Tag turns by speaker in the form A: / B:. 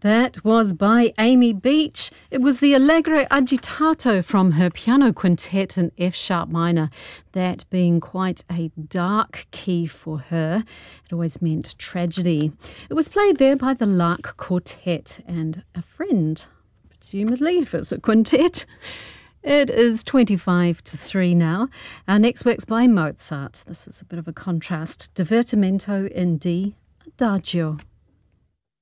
A: That was by Amy Beach. It was the Allegro agitato from her piano quintet in F sharp minor, that being quite a dark key for her. It always meant tragedy. It was played there by the Lark Quartet and a friend, presumably, if it's a quintet. It is 3 now. Our next work's by Mozart. This is a bit of a contrast. Divertimento in D, Adagio.